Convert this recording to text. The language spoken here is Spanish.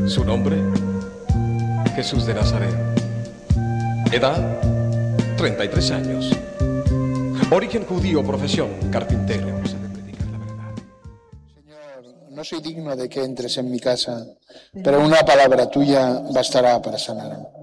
Su nombre, Jesús de Nazaret. Edad, 33 años. Origen judío, profesión, carpintero. Se debe predicar la verdad. Señor, no soy digno de que entres en mi casa, pero una palabra tuya bastará para sanarme.